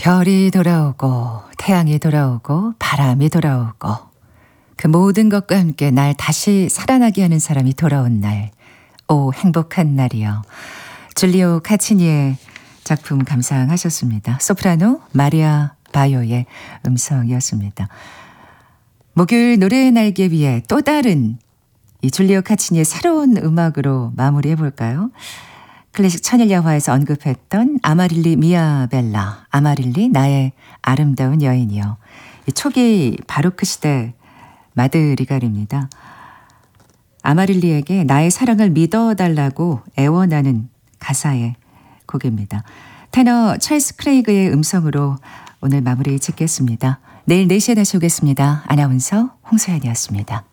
별이 돌아오고 태양이 돌아오고 바람이 돌아오고 그 모든 것과 함께 날 다시 살아나게 하는 사람이 돌아온 날. 오, 행복한 날이요. 줄리오 카치니의 작품 감상하셨습니다. 소프라노 마리아 바요의 음성이었습니다. 목요일 노래의 날개 위에 또 다른 이 줄리오 카치니의 새로운 음악으로 마무리해 볼까요? 클래식 천일야화에서 언급했던 아마릴리 미아벨라, 아마릴리 나의 아름다운 여인이요. 이 초기 바로크 시대 마드리갈입니다. 아마릴리에게 나의 사랑을 믿어달라고 애원하는 가사의 곡입니다. 테너 찰스 크레이그의 음성으로 오늘 마무리 짓겠습니다. 내일 4시에 다시 오겠습니다. 아나운서 홍소연이었습니다.